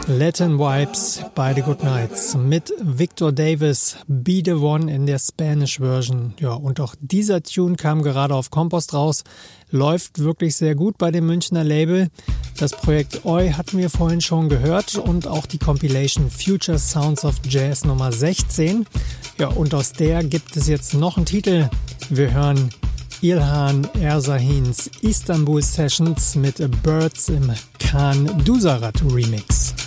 Latin Vibes, beide Good Nights mit Victor Davis, Be The One in der Spanish Version. Ja, und auch dieser Tune kam gerade auf Kompost raus, läuft wirklich sehr gut bei dem Münchner Label. Das Projekt Oi hatten wir vorhin schon gehört und auch die Compilation Future Sounds of Jazz Nummer 16. Ja, und aus der gibt es jetzt noch einen Titel. Wir hören İlhan Ersahins Istanbul Sessions mit Birds im Khan Dusarat Remix.